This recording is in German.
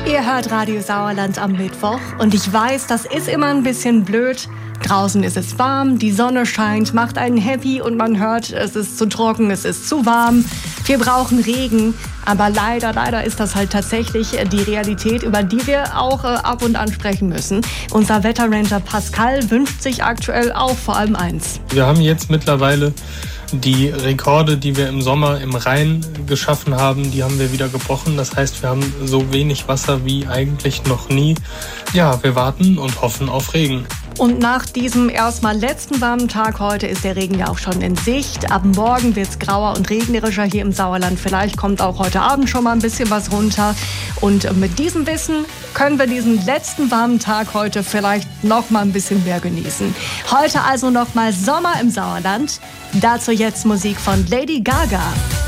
Ihr hört Radio Sauerland am Mittwoch und ich weiß, das ist immer ein bisschen blöd. Draußen ist es warm, die Sonne scheint, macht einen happy und man hört, es ist zu trocken, es ist zu warm. Wir brauchen Regen, aber leider ist das halt tatsächlich die Realität, über die wir auch ab und an sprechen müssen. Unser Wetterranger Pascal wünscht sich aktuell auch vor allem eins. Wir haben jetzt mittlerweile die Rekorde, die wir im Sommer im Rhein geschaffen haben, die haben wir wieder gebrochen. Das heißt, wir haben so wenig Wasser wie eigentlich noch nie. Ja, wir warten und hoffen auf Regen. Und nach diesem erstmal letzten warmen Tag heute ist der Regen ja auch schon in Sicht. Ab morgen wird es grauer und regnerischer hier im Sauerland. Vielleicht kommt auch heute Abend schon mal ein bisschen was runter. Und mit diesem Wissen können wir diesen letzten warmen Tag heute vielleicht noch mal ein bisschen mehr genießen. Heute also noch mal Sommer im Sauerland. Dazu jetzt Musik von Lady Gaga.